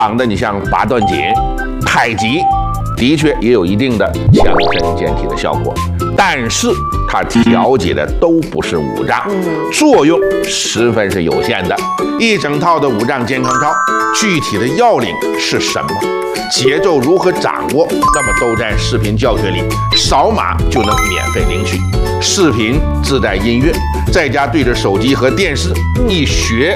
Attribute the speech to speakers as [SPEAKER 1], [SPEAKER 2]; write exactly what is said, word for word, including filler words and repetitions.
[SPEAKER 1] 绑的你像八段锦、太极，的确也有一定的强身健体的效果，但是它调节的都不是五脏，作用十分是有限的。一整套的五脏健康操，具体的要领是什么？节奏如何掌握？那么都在视频教学里，扫码就能免费领取。视频自带音乐，在家对着手机和电视一学